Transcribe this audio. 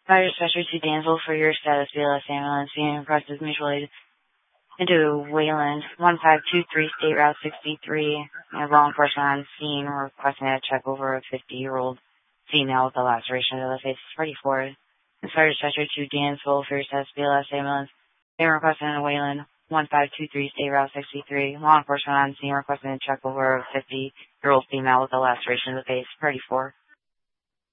Fire dispatcher to Dansville for your status BLS ambulance being requested mutual aid into Wayland, 1523 State Route 63. Law enforcement on scene requesting a check over a 50-year-old female with a laceration of the face. Ready for it. Fire dispatcher to Dansville for your status BLS ambulance being requested in Wayland, 1523 State Route 63. Law enforcement on scene requesting a check over a 50-year-old female with a laceration of the face. Ready for it.